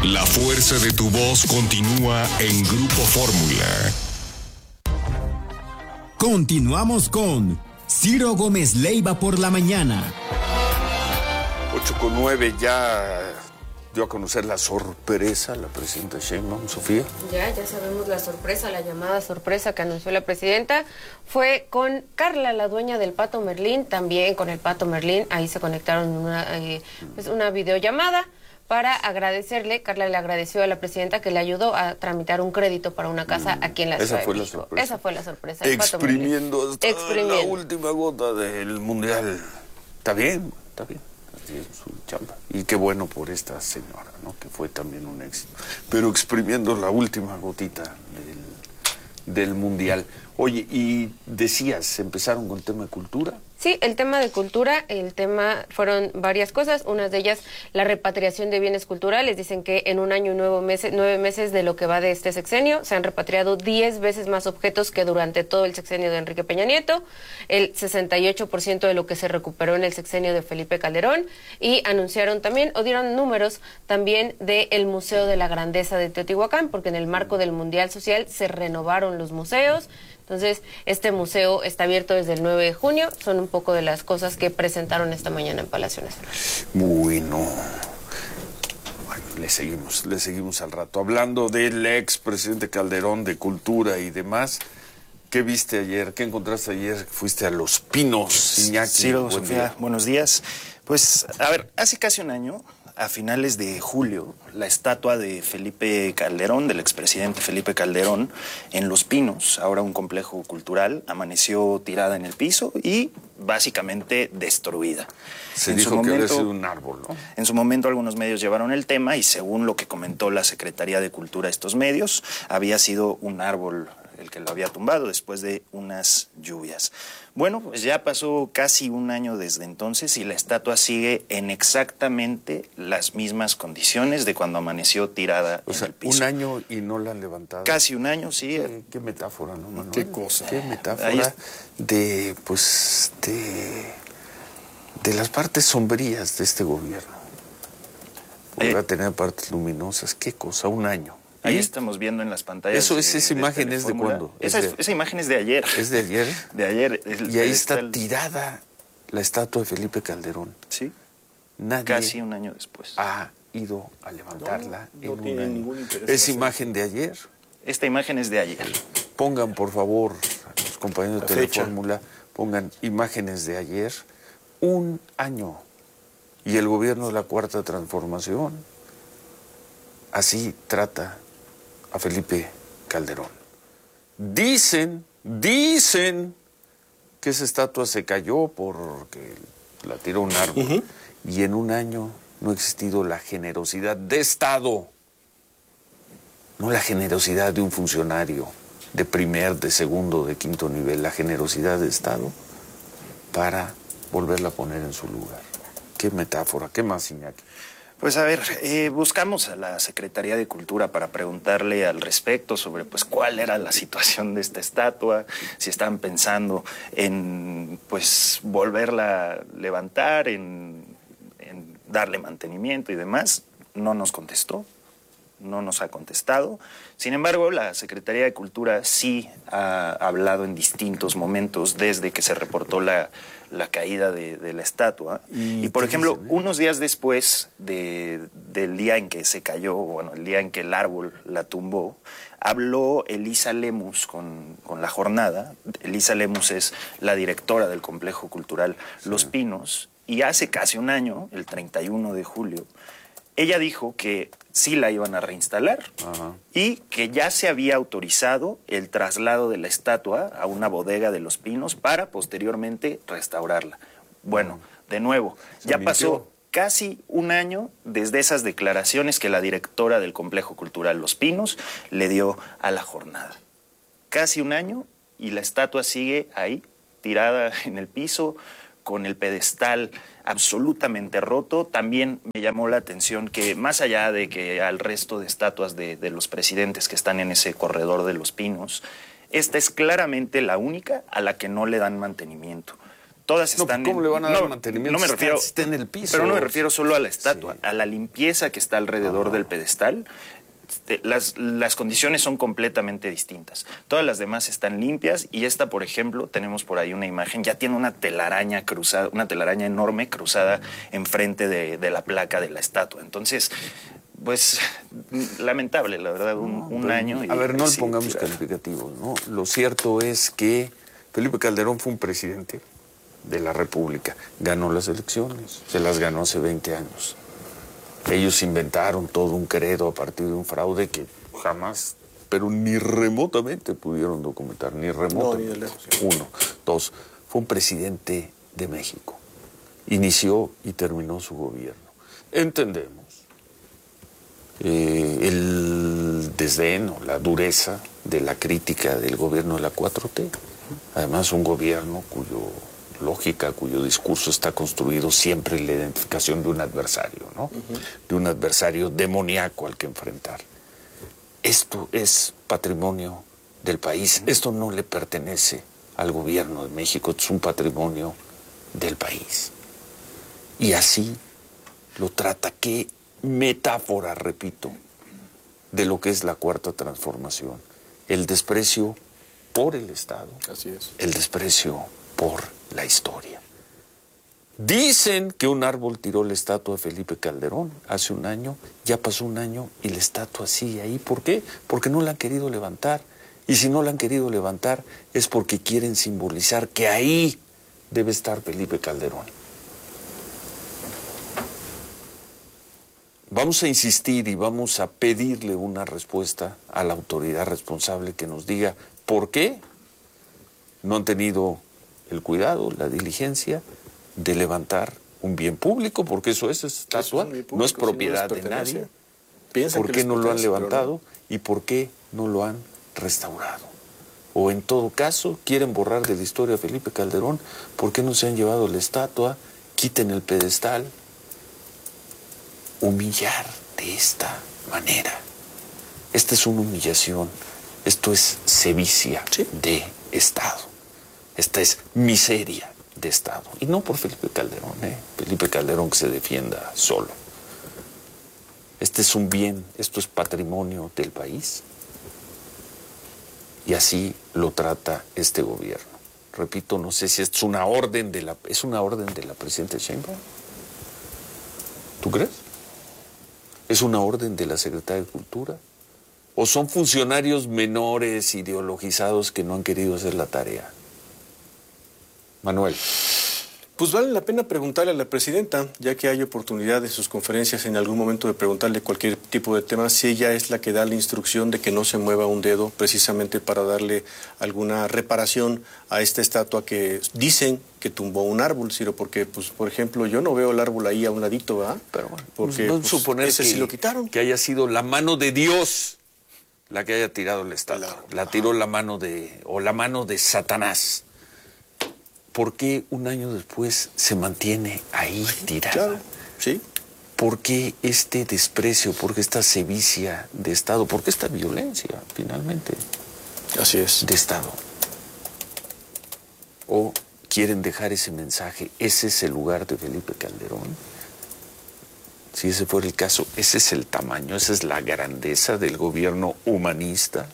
La fuerza de tu voz continúa en Grupo Fórmula. Continuamos con Ciro Gómez Leiva por la mañana. 8:09 ya dio a conocer la sorpresa la presidenta Sheinbaum, Sofía. Ya sabemos la sorpresa, la llamada sorpresa que anunció la presidenta. Fue con Carla, la dueña del Pato Merlín, también con el Pato Merlín. Ahí se conectaron una videollamada para agradecerle. Carla le agradeció a la presidenta que le ayudó a tramitar un crédito para una casa aquí en la Ciudad de México. Esa fue la sorpresa. Exprimiendo hasta la última gota del Mundial. Está bien. Así es su chamba. Y qué bueno por esta señora, ¿no? Que fue también un éxito. Pero exprimiendo la última gotita del Mundial. Oye, y decías, empezaron con el tema de cultura. Sí, el tema de cultura, fueron varias cosas, una de ellas la repatriación de bienes culturales. Dicen que en un año y 9 meses de lo que va de este sexenio se han repatriado 10 veces más objetos que durante todo el sexenio de Enrique Peña Nieto, el 68% de lo que se recuperó en el sexenio de Felipe Calderón, y anunciaron también, o dieron números también del Museo de la Grandeza de Teotihuacán, porque en el marco del Mundial Social se renovaron los museos. Entonces, este museo está abierto desde el 9 de junio. Son un poco de las cosas que presentaron esta mañana en Palacio Nacional. Bueno, le seguimos al rato. Hablando del ex presidente Calderón, de cultura y demás, ¿qué viste ayer? ¿Qué encontraste ayer? Fuiste a Los Pinos, Iñaki. Ciro, Sofía, buenos días. Pues, a ver, hace casi un año, a finales de julio, la estatua de Felipe Calderón, del expresidente Felipe Calderón, en Los Pinos, ahora un complejo cultural, amaneció tirada en el piso y básicamente destruida. Se dijo que había sido un árbol, ¿no? En su momento algunos medios llevaron el tema y según lo que comentó la Secretaría de Cultura a estos medios, había sido un árbol el que lo había tumbado después de unas lluvias. Bueno, pues ya pasó casi un año desde entonces y la estatua sigue en exactamente las mismas condiciones de cuando amaneció tirada en el piso. Un año y no la han levantado. Casi un año, sí. Qué metáfora, ¿no, Manuel? Qué cosa. Qué metáfora de las partes sombrías de este gobierno. Volver a tener partes luminosas. Qué cosa, un año. Ahí estamos viendo en las pantallas. Esa imagen es de cuándo. Esa imagen es de ayer. ¿Es de ayer? De ayer. Y ahí está tirada la estatua de Felipe Calderón. Sí. Nadie casi un año después ha ido a levantarla en un año. Interés. ¿Es imagen de ayer? Esta imagen es de ayer. Pongan, por favor, los compañeros de Telefórmula, pongan imágenes de ayer. Un año. Y el gobierno de la Cuarta Transformación así trata a Felipe Calderón. Dicen que esa estatua se cayó porque la tiró un árbol. Y en un año no ha existido la generosidad de Estado, no la generosidad de un funcionario de primer, de segundo, de quinto nivel, la generosidad de Estado para volverla a poner en su lugar. Qué metáfora, qué más, Iñaki. Pues a ver, buscamos a la Secretaría de Cultura para preguntarle al respecto sobre pues cuál era la situación de esta estatua, si estaban pensando en pues volverla a levantar, en darle mantenimiento y demás. No nos contestó, no nos ha contestado. Sin embargo, la Secretaría de Cultura sí ha hablado en distintos momentos desde que se reportó la caída de la estatua. Y por ejemplo, unos días después del día en que se cayó, bueno, el día en que el árbol la tumbó, habló Elisa Lemus con La Jornada. Elisa Lemus es la directora del Complejo Cultural Los Pinos, y hace casi un año, el 31 de julio, ella dijo que sí la iban a reinstalar. Ajá. Y que ya se había autorizado el traslado de la estatua a una bodega de Los Pinos para posteriormente restaurarla. Bueno, de nuevo, ya pasó casi un año desde esas declaraciones que la directora del Complejo Cultural Los Pinos le dio a La Jornada. Casi un año y la estatua sigue ahí, tirada en el piso, con el pedestal absolutamente roto. También me llamó la atención que más allá de que al resto de estatuas de los presidentes que están en ese corredor de Los Pinos, esta es claramente la única a la que no le dan mantenimiento. todas No, están... ¿cómo le van a dar mantenimiento? No me refiero... Está en el piso. Pero no me refiero solo a la estatua, Sí. a la limpieza que está alrededor del pedestal. Las condiciones son completamente distintas. Todas las demás están limpias y esta, por ejemplo, tenemos por ahí una imagen, ya tiene una telaraña cruzada, una telaraña enorme cruzada enfrente de la placa de la estatua. Entonces, pues, lamentable, la verdad, un año. A ver, no le sí, pongamos claro. calificativos, ¿no? Lo cierto es que Felipe Calderón fue un presidente de la República. Ganó las elecciones, se las ganó hace 20 años. Ellos inventaron todo un credo a partir de un fraude que jamás, pero ni remotamente pudieron documentar, ni remotamente. ni de lejos. Uno. Dos, fue un presidente de México. Inició y terminó su gobierno. Entendemos el desdén o la dureza de la crítica del gobierno de la 4T. Además, un gobierno cuyo discurso está construido siempre en la identificación de un adversario, ¿no? De un adversario demoníaco al que enfrentar. Esto es patrimonio del país. Esto no le pertenece al gobierno de México, es un patrimonio del país. Y así lo trata. Qué metáfora, repito, de lo que es la cuarta transformación. El desprecio por el Estado. Así es. El desprecio por la historia. Dicen que un árbol tiró la estatua de Felipe Calderón hace un año, ya pasó un año y la estatua sigue ahí. ¿Por qué? Porque no la han querido levantar. Y si no la han querido levantar es porque quieren simbolizar que ahí debe estar Felipe Calderón. Vamos a insistir y vamos a pedirle una respuesta a la autoridad responsable que nos diga por qué no han tenido el cuidado, la diligencia de levantar un bien público, porque eso es estatua, no es propiedad de nadie. ¿Por qué no lo han levantado y por qué no lo han restaurado? O en todo caso, quieren borrar de la historia a Felipe Calderón, ¿por qué no se han llevado la estatua? Quiten el pedestal. Humillar de esta manera. Esta es una humillación. Esto es sevicia de Estado. Esta es miseria de Estado. Y no por Felipe Calderón, Felipe Calderón que se defienda solo. Este es un bien, esto es patrimonio del país. Y así lo trata este gobierno. Repito, no sé si esto es una orden de la presidenta Sheinbaum. ¿Tú crees? ¿Es una orden de la Secretaría de Cultura? ¿O son funcionarios menores ideologizados que no han querido hacer la tarea? Manuel. Pues vale la pena preguntarle a la presidenta, ya que hay oportunidad en sus conferencias en algún momento de preguntarle cualquier tipo de tema, si ella es la que da la instrucción de que no se mueva un dedo precisamente para darle alguna reparación a esta estatua que dicen que tumbó un árbol, Ciro, porque, pues, por ejemplo, yo no veo el árbol ahí a un ladito, ¿verdad? Pero bueno, porque no suponer ese sí lo quitaron. que haya sido la mano de Dios la que haya tirado la estatua. La tiró la mano de Satanás. ¿Por qué un año después se mantiene ahí tirada? Claro, sí. ¿Por qué este desprecio? ¿Por qué esta sevicia de Estado? ¿Por qué esta violencia, finalmente? Así es. De Estado. ¿O quieren dejar ese mensaje? ¿Ese es el lugar de Felipe Calderón? Si ese fuera el caso, ese es el tamaño, esa es la grandeza del gobierno humanista.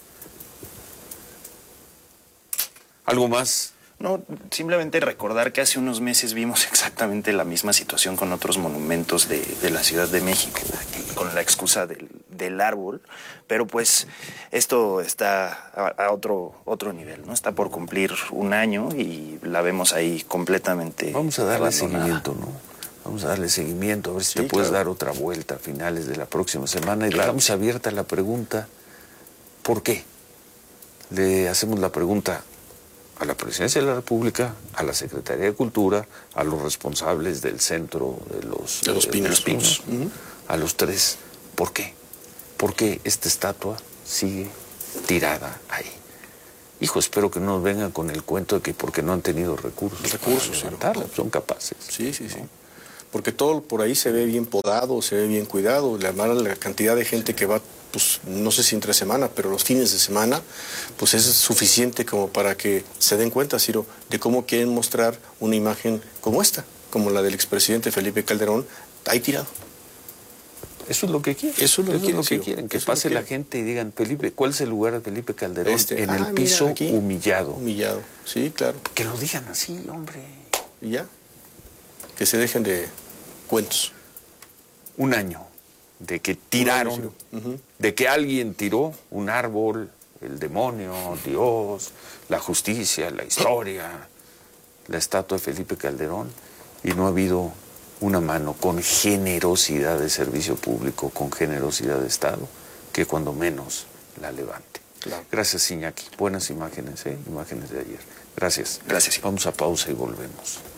¿Algo más? No, simplemente recordar que hace unos meses vimos exactamente la misma situación con otros monumentos de la Ciudad de México, con la excusa del árbol, pero pues esto está a otro nivel, ¿no? Está por cumplir un año y la vemos ahí completamente Vamos a darle abandonada. seguimiento, ¿no? Vamos a darle seguimiento, a ver si te puedes dar otra vuelta a finales de la próxima semana y dejamos abierta la pregunta, ¿por qué? Le hacemos la pregunta a la Presidencia de la República, a la Secretaría de Cultura, a los responsables del centro de los Pinos, a los tres. ¿Por qué? ¿Por qué esta estatua sigue tirada ahí? Hijo, espero que no nos vengan con el cuento de que porque no han tenido recursos. Recursos, para levantarla, son capaces. Sí, sí, sí. ¿no? porque todo por ahí se ve bien podado, se ve bien cuidado. La cantidad de gente que va, pues no sé si entre semana, pero los fines de semana, pues es suficiente como para que se den cuenta, Ciro, de cómo quieren mostrar una imagen como esta, como la del expresidente Felipe Calderón, ahí tirado. Eso es lo que quieren. Eso es lo que quieren. Que Eso es lo pase que la quieren. gente y digan, Felipe, ¿cuál es el lugar de Felipe Calderón? En el mira, piso aquí, humillado. Humillado, sí, claro. Que lo digan así, hombre. Y ya, que se dejen de cuentos. Un año de que tiraron, de que alguien tiró un árbol, el demonio, Dios, la justicia, la historia, la estatua de Felipe Calderón, y no ha habido una mano con generosidad de servicio público, con generosidad de Estado, que cuando menos la levante. Claro. Gracias, Iñaki. Buenas imágenes, imágenes de ayer. Gracias. Gracias. Vamos a pausa y volvemos.